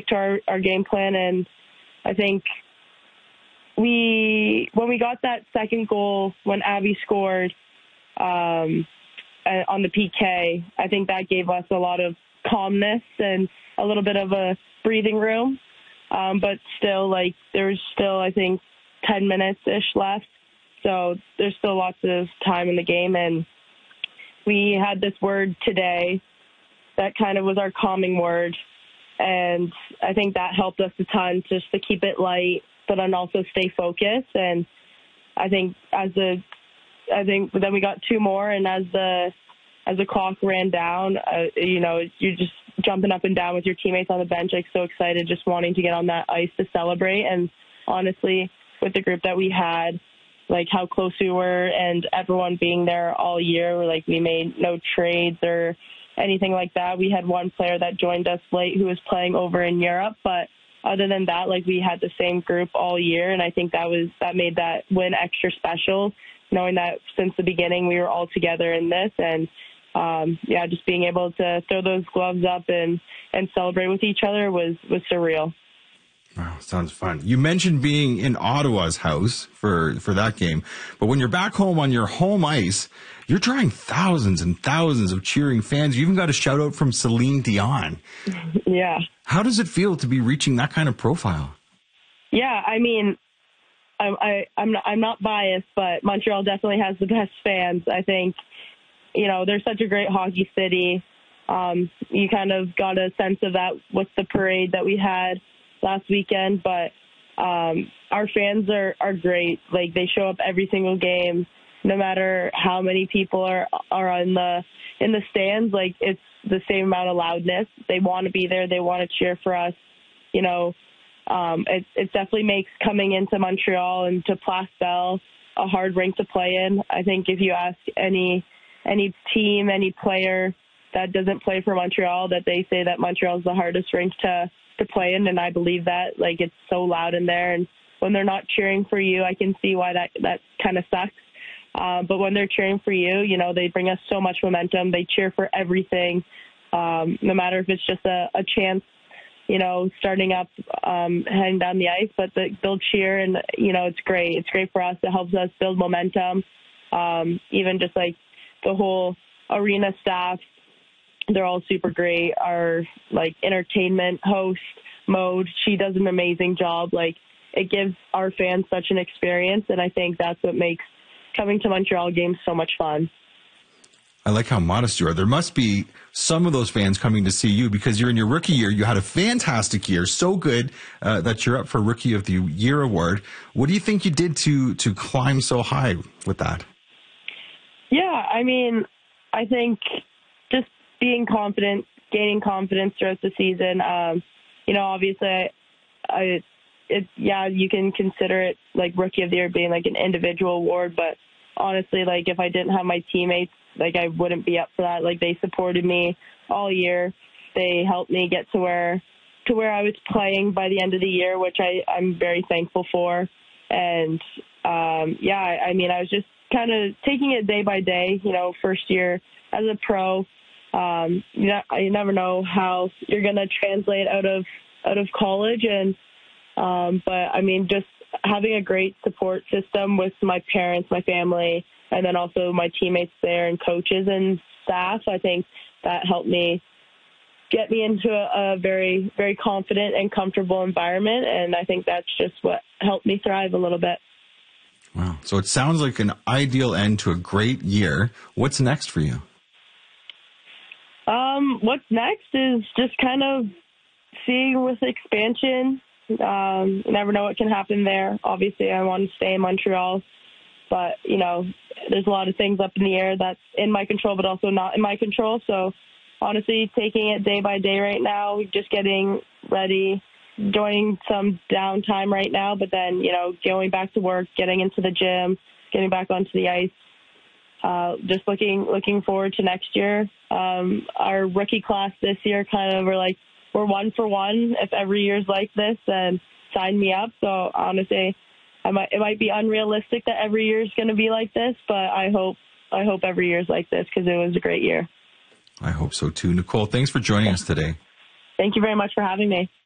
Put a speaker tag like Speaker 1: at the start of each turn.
Speaker 1: to our game plan. And I think when we got that second goal, when Abby scored on the PK, I think that gave us a lot of calmness and a little bit of a breathing room. But still, like, there's still, I think, 10 minutes-ish left. So there's still lots of time in the game. And we had this word today that kind of was our calming word. And I think that helped us a ton just to keep it light, but then also stay focused. And I think then we got two more. And as the clock ran down, you're just jumping up and down with your teammates on the bench, like so excited, just wanting to get on that ice to celebrate. And honestly, with the group that we had, like how close we were and everyone being there all year, like we made no trades or anything like that. We had one player that joined us late who was playing over in Europe, but other than that, like we had the same group all year. And I think that made that win extra special, knowing that since the beginning we were all together in this. And just being able to throw those gloves up and celebrate with each other was surreal.
Speaker 2: Wow, sounds fun. You mentioned being in Ottawa's house for that game, but when you're back home on your home ice, you're drawing thousands and thousands of cheering fans. You even got a shout out from Celine Dion.
Speaker 1: Yeah.
Speaker 2: How does it feel to be reaching that kind of profile?
Speaker 1: Yeah, I mean, I'm not biased, but Montreal definitely has the best fans. I think, they're such a great hockey city. You kind of got a sense of that with the parade that we had last weekend, but our fans are great. Like, they show up every single game, no matter how many people are in the stands. Like, it's the same amount of loudness. They want to be there. They want to cheer for us. It definitely makes coming into Montreal and to Place Bell a hard rink to play in. I think if you ask any team, any player that doesn't play for Montreal, that they say that Montreal is the hardest rink to play in, and I believe that. Like, it's so loud in there, and when they're not cheering for you, I can see why that kind of sucks. But when they're cheering for you, they bring us so much momentum. They cheer for everything, no matter if it's just a chance, starting up, heading down the ice, but they'll cheer, and, it's great. It's great for us. It helps us build momentum. Even just like the whole arena staff, they're all super great. Our entertainment host, Mode, she does an amazing job. Like, it gives our fans such an experience, and I think that's what makes coming to Montreal games so much fun.
Speaker 2: I like how modest you are. There must be some of those fans coming to see you because you're in your rookie year. You had a fantastic year, so good that you're up for Rookie of the Year award. What do you think you did to climb so high with that?
Speaker 1: Yeah, I mean, I think just being confident, gaining confidence throughout the season. Obviously, you can consider it like Rookie of the Year being like an individual award, but honestly, like, if I didn't have my teammates, like, I wouldn't be up for that. Like, they supported me all year. They helped me get to where I was playing by the end of the year, which I'm very thankful for. And I was just kind of taking it day by day. First year as a pro, you never know how you're gonna translate out of college, and but I mean, just having a great support system with my parents, my family, and then also my teammates there and coaches and staff, I think that helped me get me into a very, very confident and comfortable environment. And I think that's just what helped me thrive a little bit.
Speaker 2: Wow. So it sounds like an ideal end to a great year. What's next for you?
Speaker 1: What's next is just kind of seeing with expansion. You never know what can happen there. Obviously, I want to stay in Montreal, but, there's a lot of things up in the air that's in my control, but also not in my control. So honestly, taking it day by day right now, just getting ready, enjoying some downtime right now, but then, going back to work, getting into the gym, getting back onto the ice. Just looking forward to next year. Our rookie class this year we're one for one. If every year's like this, then sign me up. So honestly, it might be unrealistic that every year is going to be like this, but I hope every year's like this because it was a great year.
Speaker 2: I hope so too. Nicole, thanks for joining us today.
Speaker 1: Thank you very much for having me.